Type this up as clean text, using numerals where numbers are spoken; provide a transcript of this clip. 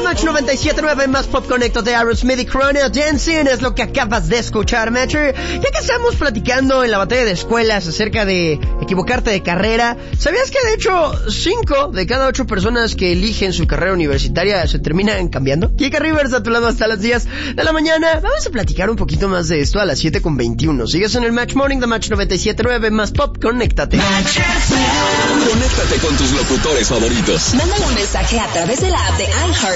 Match 97.9 más Pop Connecto de Aerosmith y Corona Dancing es lo que acabas de escuchar, Matcher. Ya que estamos platicando en la batalla de escuelas acerca de equivocarte de carrera, ¿sabías que de hecho 5 de cada 8 personas que eligen su carrera universitaria se terminan cambiando? Kika Rivers a tu lado hasta las 10 de la mañana. Vamos a platicar un poquito más de esto a las 7:21. Sigues en el Match Morning de Match 97.9 más Pop, conéctate. Conéctate con tus locutores favoritos. Mándale un mensaje a través de la app de iHeart